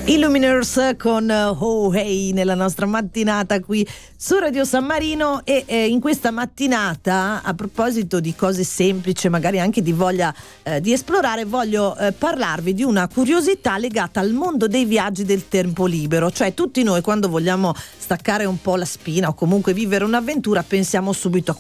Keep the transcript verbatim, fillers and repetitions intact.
Illuminers con Oh Hey nella nostra mattinata qui su Radio San Marino e eh, in questa mattinata, a proposito di cose semplici, magari anche di voglia eh, di esplorare, voglio eh, parlarvi di una curiosità legata al mondo dei viaggi del tempo libero. Cioè tutti noi, quando vogliamo staccare un po' la spina o comunque vivere un'avventura, pensiamo subito a